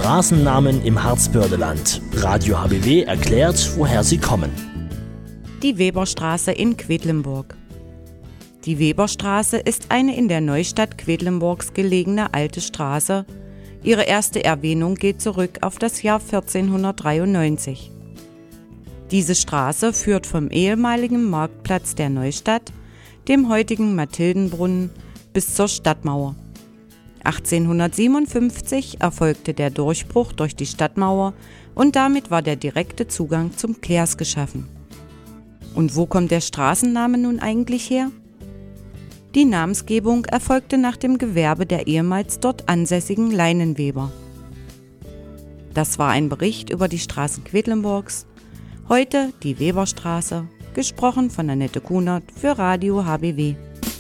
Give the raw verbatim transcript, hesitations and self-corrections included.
Straßennamen im Harzbördeland. Radio H B W erklärt, woher sie kommen. Die Weberstraße in Quedlinburg. Die Weberstraße ist eine in der Neustadt Quedlinburgs gelegene alte Straße. Ihre erste Erwähnung geht zurück auf das Jahr vierzehnhundertdreiundneunzig. Diese Straße führt vom ehemaligen Marktplatz der Neustadt, dem heutigen Mathildenbrunnen, bis zur Stadtmauer. achtzehnhundertsiebenundfünfzig erfolgte der Durchbruch durch die Stadtmauer und damit war der direkte Zugang zum Klärs geschaffen. Und wo kommt der Straßenname nun eigentlich her? Die Namensgebung erfolgte nach dem Gewerbe der ehemals dort ansässigen Leinenweber. Das war ein Bericht über die Straßen Quedlinburgs, heute die Weberstraße, gesprochen von Annette Kunert für Radio H B W.